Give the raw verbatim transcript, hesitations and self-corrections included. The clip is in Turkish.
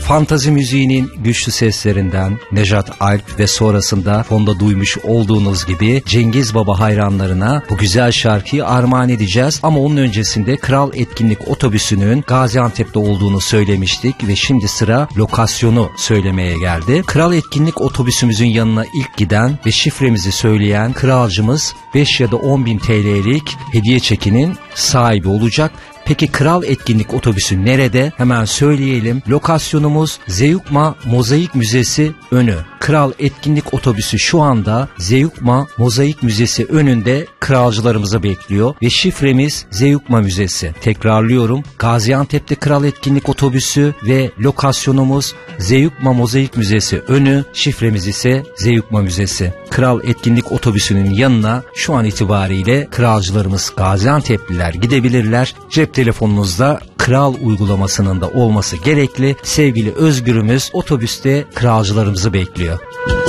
Fantazi müziğinin güçlü seslerinden Nejat Alp ve sonrasında fonda duymuş olduğunuz gibi Cengiz Baba hayranlarına bu güzel şarkıyı armağan edeceğiz. Ama onun öncesinde Kral Etkinlik Otobüsü'nün Gaziantep'te olduğunu söylemiştik ve şimdi sıra lokasyonu söylemeye geldi. Kral Etkinlik Otobüsümüzün yanına ilk giden ve şifremizi söyleyen kralcımız beş ya da on bin T L'lik hediye çekinin sahibi olacak. Peki Kral Etkinlik Otobüsü nerede? Hemen söyleyelim. Lokasyonumuz Zeyukma Mozaik Müzesi önü. Kral Etkinlik Otobüsü şu anda Zeyukma Mozaik Müzesi önünde kralcılarımızı bekliyor ve şifremiz Zeyukma Müzesi. Tekrarlıyorum. Gaziantep'te Kral Etkinlik Otobüsü ve lokasyonumuz Zeyukma Mozaik Müzesi önü. Şifremiz ise Zeyukma Müzesi. Kral Etkinlik Otobüsü'nün yanına şu an itibariyle kralcılarımız Gaziantep'liler gidebilirler. Cep telefonunuzda Kral uygulamasının da olması gerekli. Sevgili Özgür'ümüz otobüste kralcılarımızı bekliyor.